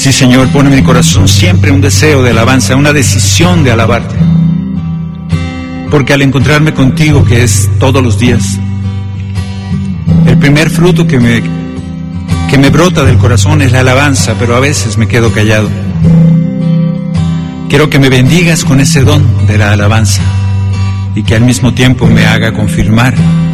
Sí, Señor, pon en mi corazón siempre un deseo de alabanza, una decisión de alabarte. Porque al encontrarme contigo, que es todos los días, el primer fruto que me brota del corazón es la alabanza, pero a veces me quedo callado. Quiero que me bendigas con ese don de la alabanza y que al mismo tiempo me haga confirmar